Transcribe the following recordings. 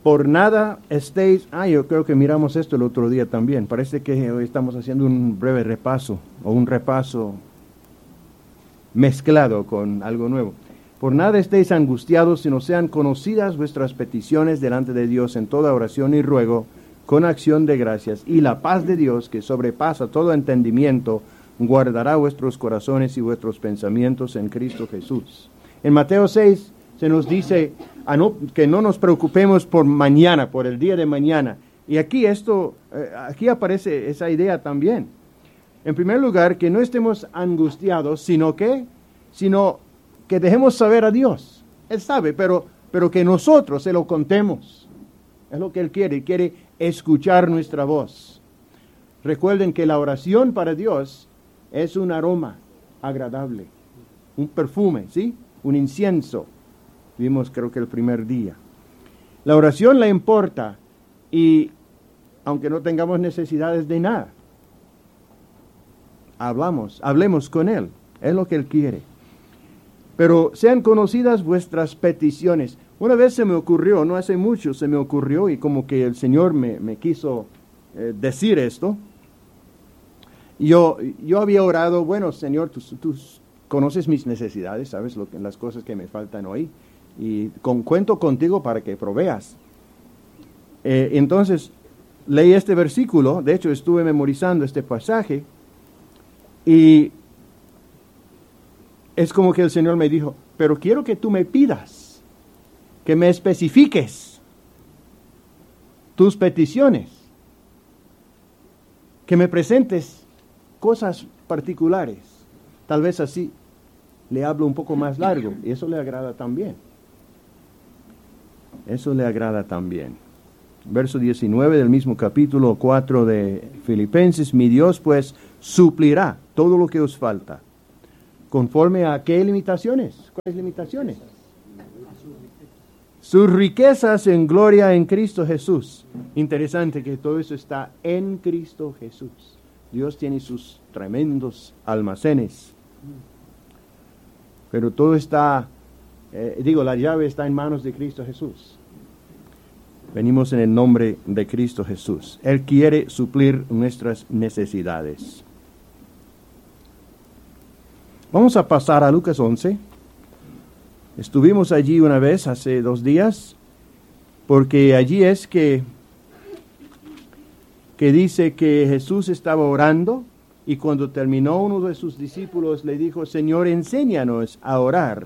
Por nada estéis... yo creo que miramos esto el otro día también. Parece que hoy estamos haciendo un breve repaso, o un repaso mezclado con algo nuevo. Por nada estéis angustiados, sino sean conocidas vuestras peticiones delante de Dios en toda oración y ruego, con acción de gracias. Y la paz de Dios, que sobrepasa todo entendimiento, guardará vuestros corazones y vuestros pensamientos en Cristo Jesús. En Mateo 6 se nos dice que no nos preocupemos por mañana, por el día de mañana. Y aquí aquí aparece esa idea también. En primer lugar, que no estemos angustiados, sino que dejemos saber a Dios. Él sabe, pero que nosotros se lo contemos. Es lo que Él quiere escuchar nuestra voz. Recuerden que la oración para Dios es un aroma agradable, un perfume, ¿sí? Un incienso. Vimos creo que el primer día. La oración le importa y aunque no tengamos necesidades de nada, hablemos con Él, es lo que Él quiere. Pero sean conocidas vuestras peticiones. Una vez se me ocurrió, no hace mucho se me ocurrió y como que el Señor me quiso decir esto. Yo había orado, bueno Señor, tú conoces mis necesidades, sabes las cosas que me faltan hoy y cuento contigo para que proveas. Entonces leí este versículo, de hecho estuve memorizando este pasaje y es como que el Señor me dijo, pero quiero que tú me pidas, que me especifiques tus peticiones, que me presentes cosas particulares. Tal vez así le hablo un poco más largo y eso le agrada también. Eso le agrada también. Verso 19 del mismo capítulo 4 de Filipenses, mi Dios pues suplirá todo lo que os falta. ¿Conforme a qué limitaciones? ¿Cuáles limitaciones? Sus riquezas en gloria en Cristo Jesús. Interesante que todo eso está en Cristo Jesús. Dios tiene sus tremendos almacenes. Pero todo está, la llave está en manos de Cristo Jesús. Venimos en el nombre de Cristo Jesús. Él quiere suplir nuestras necesidades. Vamos a pasar a Lucas 11. Estuvimos allí una vez hace 2 días, porque allí es que dice que Jesús estaba orando y cuando terminó uno de sus discípulos le dijo, Señor, enséñanos a orar.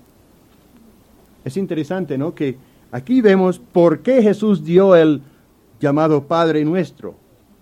Es interesante, ¿no? Que aquí vemos por qué Jesús dio el llamado Padre Nuestro.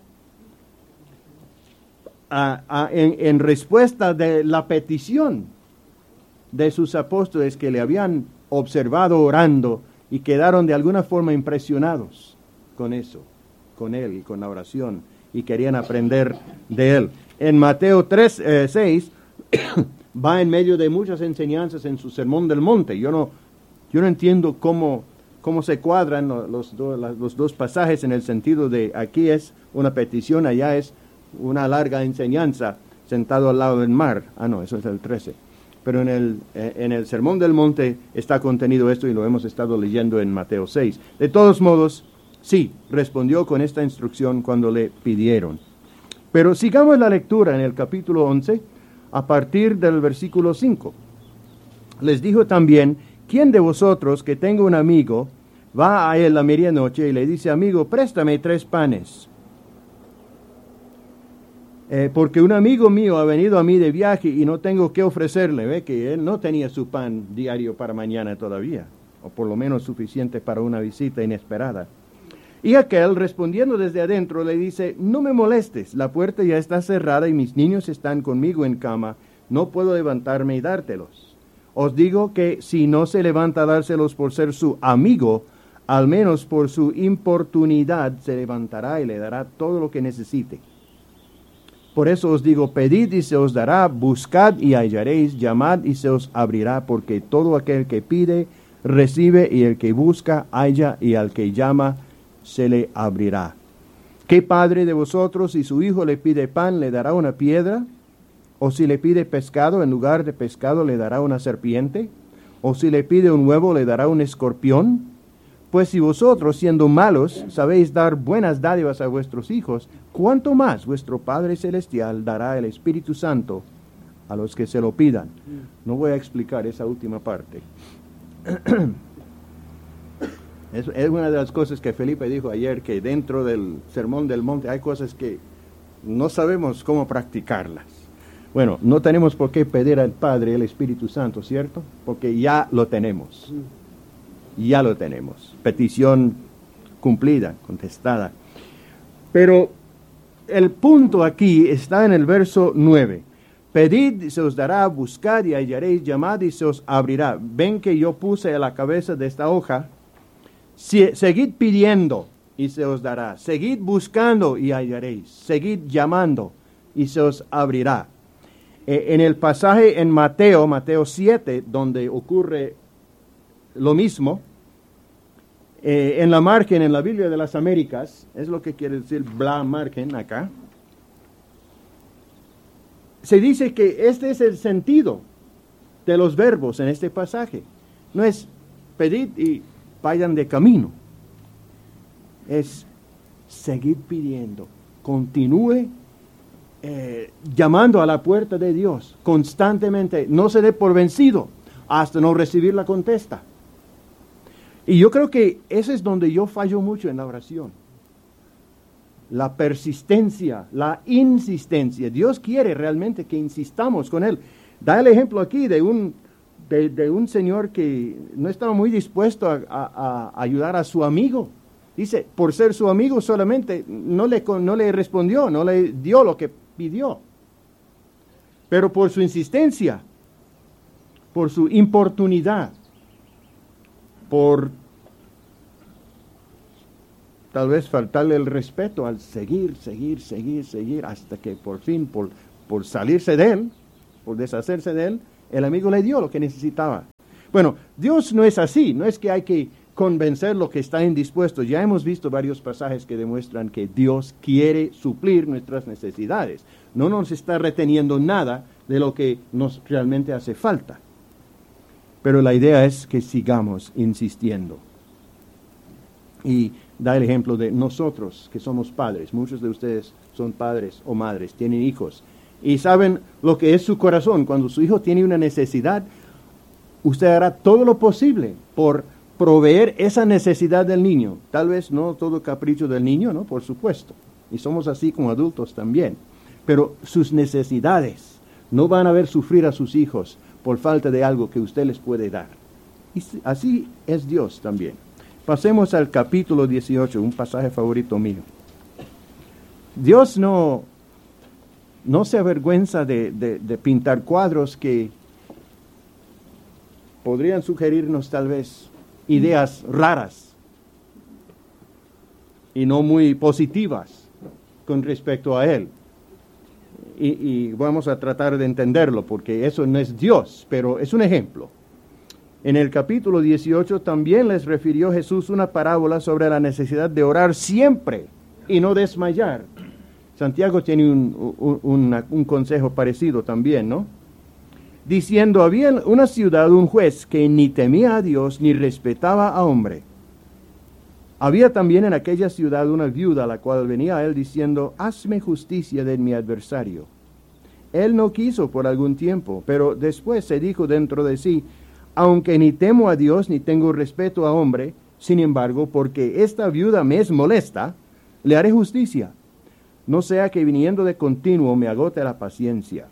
En respuesta de la petición de sus apóstoles que le habían observado orando y quedaron de alguna forma impresionados con eso, con él y con la oración y querían aprender de él. En Mateo 6 va en medio de muchas enseñanzas en su Sermón del Monte. Yo no entiendo cómo se cuadran los dos pasajes en el sentido de aquí es una petición, allá es una larga enseñanza sentado al lado del mar. No, eso es el 13. Pero en el Sermón del Monte está contenido esto y lo hemos estado leyendo en Mateo 6. De todos modos, sí, respondió con esta instrucción cuando le pidieron. Pero sigamos la lectura en el capítulo 11, a partir del versículo 5. Les dijo también, ¿quién de vosotros que tenga un amigo va a él a medianoche y le dice, amigo, préstame 3 panes? Porque un amigo mío ha venido a mí de viaje y no tengo qué ofrecerle. Ve que él no tenía su pan diario para mañana todavía, o por lo menos suficiente para una visita inesperada. Y aquel, respondiendo desde adentro, le dice, no me molestes, la puerta ya está cerrada y mis niños están conmigo en cama, no puedo levantarme y dártelos. Os digo que si no se levanta a dárselos por ser su amigo, al menos por su importunidad se levantará y le dará todo lo que necesite. Por eso os digo, pedid y se os dará, buscad y hallaréis, llamad y se os abrirá, porque todo aquel que pide, recibe, y el que busca, halla, y al que llama, se le abrirá. ¿Qué padre de vosotros, si su hijo le pide pan, le dará una piedra? ¿O si le pide pescado, en lugar de pescado, le dará una serpiente? ¿O si le pide un huevo, le dará un escorpión? Pues si vosotros, siendo malos, sabéis dar buenas dádivas a vuestros hijos, ¿cuánto más vuestro Padre Celestial dará el Espíritu Santo a los que se lo pidan? No voy a explicar esa última parte. Es una de las cosas que Felipe dijo ayer, que dentro del Sermón del Monte hay cosas que no sabemos cómo practicarlas. Bueno, no tenemos por qué pedir al Padre el Espíritu Santo, ¿cierto? Porque ya lo tenemos. Ya lo tenemos. Petición cumplida, contestada. Pero el punto aquí está en el verso 9. Pedid y se os dará, buscad y hallaréis, llamad y se os abrirá. Ven que yo puse a la cabeza de esta hoja, seguid pidiendo y se os dará. Seguid buscando y hallaréis. Seguid llamando y se os abrirá. En el pasaje en Mateo 7, donde ocurre lo mismo, en la margen, en la Biblia de las Américas, es lo que quiere decir bla margen acá, se dice que este es el sentido de los verbos en este pasaje. No es pedid y vayan de camino. Es seguir pidiendo, continúe llamando a la puerta de Dios constantemente, no se dé por vencido hasta no recibir la contesta. Y yo creo que ese es donde yo fallo mucho en la oración. La persistencia, la insistencia. Dios quiere realmente que insistamos con Él. Da el ejemplo aquí de un señor que no estaba muy dispuesto a ayudar a su amigo. Dice, por ser su amigo solamente, no le respondió, no le dio lo que pidió. Pero por su insistencia, por su importunidad, por tal vez faltarle el respeto al seguir, hasta que por fin, por salirse de él, por deshacerse de él, el amigo le dio lo que necesitaba. Bueno, Dios no es así, no es que hay que convencer lo que está indispuesto. Ya hemos visto varios pasajes que demuestran que Dios quiere suplir nuestras necesidades. No nos está reteniendo nada de lo que nos realmente hace falta. Pero la idea es que sigamos insistiendo. Y da el ejemplo de nosotros, que somos padres. Muchos de ustedes son padres o madres, tienen hijos. Y saben lo que es su corazón. Cuando su hijo tiene una necesidad, usted hará todo lo posible por proveer esa necesidad del niño. Tal vez no todo capricho del niño, ¿no? Por supuesto. Y somos así como adultos también. Pero sus necesidades no van a ver sufrir a sus hijos por falta de algo que usted les puede dar. Y así es Dios también. Pasemos al capítulo 18, un pasaje favorito mío. Dios no se avergüenza de pintar cuadros que podrían sugerirnos tal vez ideas raras y no muy positivas con respecto a Él. Y vamos a tratar de entenderlo, porque eso no es Dios, pero es un ejemplo. En el capítulo 18 también les refirió Jesús una parábola sobre la necesidad de orar siempre y no desmayar. Santiago tiene un consejo parecido también, ¿no? Diciendo, había en una ciudad un juez que ni temía a Dios ni respetaba a hombre. Había también en aquella ciudad una viuda, la cual venía a él diciendo, hazme justicia de mi adversario. Él no quiso por algún tiempo, pero después se dijo dentro de sí, aunque ni temo a Dios ni tengo respeto a hombre, sin embargo, porque esta viuda me es molesta, le haré justicia, no sea que viniendo de continuo me agote la paciencia.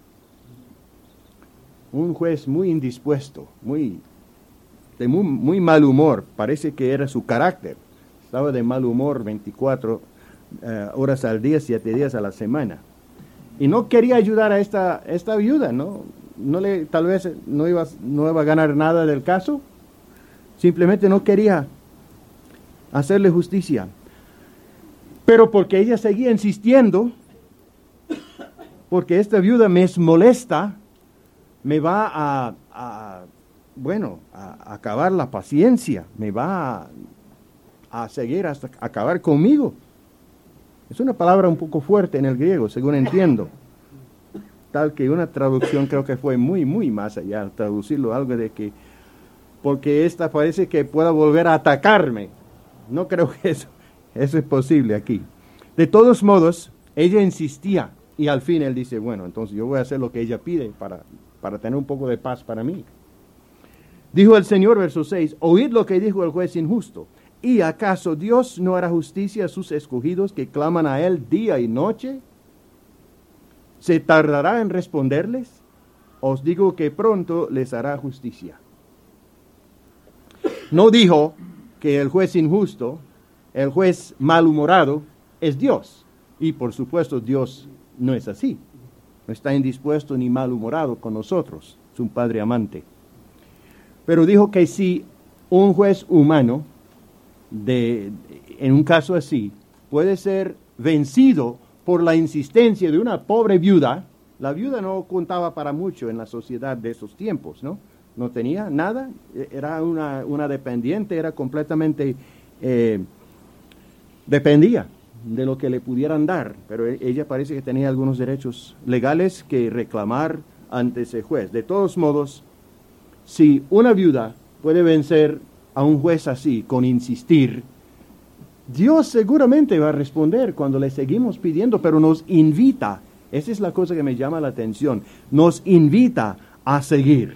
Un juez muy indispuesto, de muy mal humor, parece que era su carácter. Estaba de mal humor 24 horas al día, 7 días a la semana. Y no quería ayudar a esta viuda, ¿no? Tal vez no iba a ganar nada del caso. Simplemente no quería hacerle justicia. Pero porque ella seguía insistiendo, porque esta viuda me es molesta, me va a acabar la paciencia, me va a seguir hasta acabar conmigo. Es una palabra un poco fuerte en el griego, según entiendo. Tal que una traducción creo que fue muy más allá, traducirlo algo de que porque esta parece que pueda volver a atacarme. No creo que eso es posible aquí. De todos modos, ella insistía y al fin él dice, bueno, entonces yo voy a hacer lo que ella pide para tener un poco de paz para mí. Dijo el Señor, verso 6, oíd lo que dijo el juez injusto. ¿Y acaso Dios no hará justicia a sus escogidos que claman a Él día y noche? ¿Se tardará en responderles? Os digo que pronto les hará justicia. No dijo que el juez injusto, el juez malhumorado, es Dios. Y por supuesto Dios no es así. No está indispuesto ni malhumorado con nosotros. Es un Padre amante. Pero dijo que si un juez humano, en un caso así, puede ser vencido por la insistencia de una pobre viuda, la viuda no contaba para mucho en la sociedad de esos tiempos, ¿no? No tenía nada, era una dependiente, era completamente, dependía de lo que le pudieran dar, pero ella parece que tenía algunos derechos legales que reclamar ante ese juez. De todos modos, si una viuda puede vencer a un juez así, con insistir, Dios seguramente va a responder cuando le seguimos pidiendo, pero nos invita, esa es la cosa que me llama la atención, nos invita a seguir,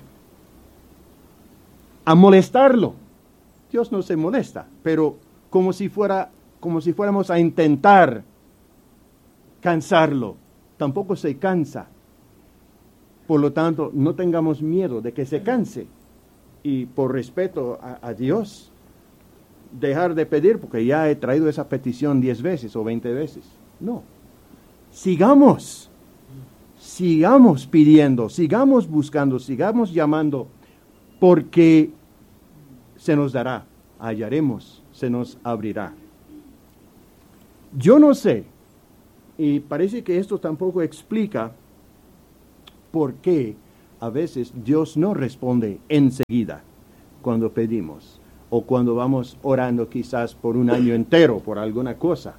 a molestarlo. Dios no se molesta, pero como si fuéramos a intentar cansarlo, tampoco se cansa. Por lo tanto, no tengamos miedo de que se canse. Y por respeto a Dios, dejar de pedir porque ya he traído esa petición 10 veces o 20 veces. No. Sigamos pidiendo, sigamos buscando, sigamos llamando, porque se nos dará, hallaremos, se nos abrirá. Yo no sé, y parece que esto tampoco explica por qué a veces Dios no responde enseguida cuando pedimos, o cuando vamos orando quizás por un año entero por alguna cosa.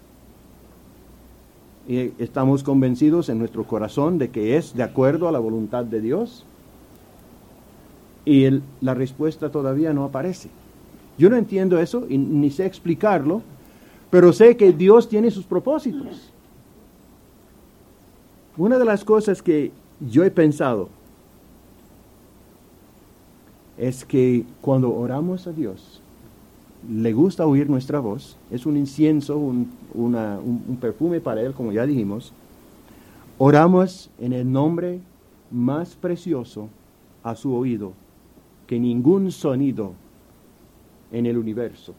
Y estamos convencidos en nuestro corazón de que es de acuerdo a la voluntad de Dios, y la respuesta todavía no aparece. Yo no entiendo eso y ni sé explicarlo, pero sé que Dios tiene sus propósitos. Una de las cosas que yo he pensado es que cuando oramos a Dios, le gusta oír nuestra voz, es un incienso, un perfume para Él, como ya dijimos. Oramos en el nombre más precioso a su oído que ningún sonido en el universo.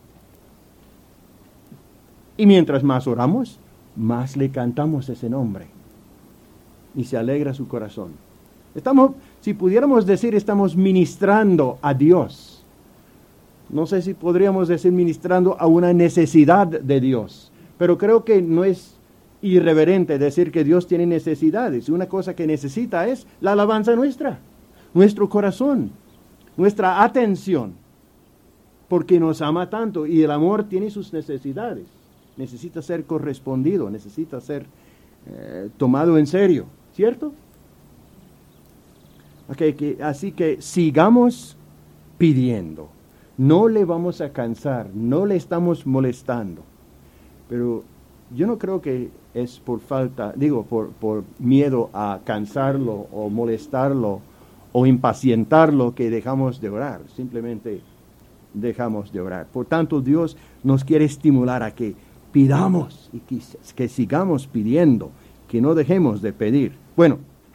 Y mientras más oramos, más le cantamos ese nombre. Y se alegra su corazón. Si pudiéramos decir, estamos ministrando a Dios. No sé si podríamos decir ministrando a una necesidad de Dios. Pero creo que no es irreverente decir que Dios tiene necesidades. Una cosa que necesita es la alabanza nuestra, nuestro corazón, nuestra atención. Porque nos ama tanto y el amor tiene sus necesidades. Necesita ser correspondido, necesita ser tomado en serio, ¿cierto? Así que sigamos pidiendo. No le vamos a cansar, no le estamos molestando. Pero yo no creo que es por miedo a cansarlo o molestarlo o impacientarlo que dejamos de orar. Simplemente dejamos de orar. Por tanto, Dios nos quiere estimular a que pidamos y que sigamos pidiendo, que no dejemos de pedir. Bueno,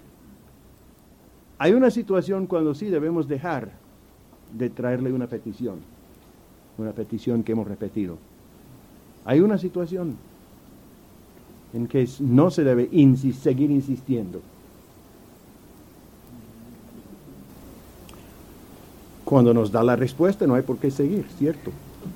hay una situación cuando sí debemos dejar de traerle una petición que hemos repetido. Hay una situación en que no se debe seguir insistiendo. Cuando nos da la respuesta no hay por qué seguir, ¿cierto?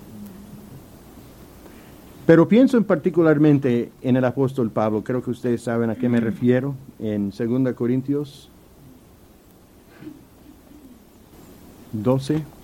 Pero pienso particularmente en el apóstol Pablo. Creo que ustedes saben a qué me refiero. En 2 Corintios 12.